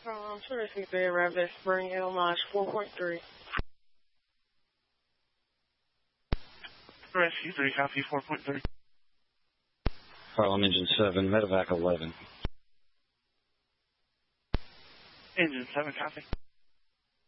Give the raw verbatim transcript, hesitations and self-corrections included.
Um, so this is Bay Rabbit Spring Hill Lodge four point three. Rescue three, copy four point three. Harlem Engine seven, Medevac eleven. Engine seven, copy.